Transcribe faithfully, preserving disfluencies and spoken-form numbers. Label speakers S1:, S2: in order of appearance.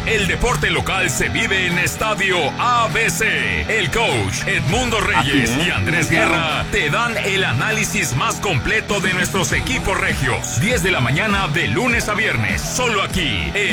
S1: El deporte local se vive en Estadio A B C. El coach Edmundo Reyes y Andrés Guerra te dan el análisis más completo de nuestros equipos regios. diez de la mañana de lunes a viernes, solo aquí en